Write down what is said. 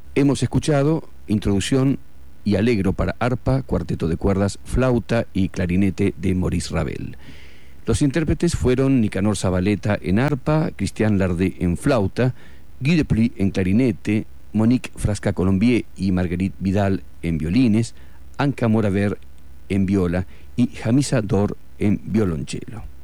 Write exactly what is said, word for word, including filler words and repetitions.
Hemos escuchado Introducción y Allegro para arpa, cuarteto de cuerdas, flauta y clarinete de Maurice Ravel. Los intérpretes fueron Nicanor Zabaleta en arpa, Christian Lardé en flauta, Guy Depluy en clarinete, Monique Frasca-Colombier y Marguerite Vidal en violines, Anka Moraver en viola y Jamisa Dor en violonchelo.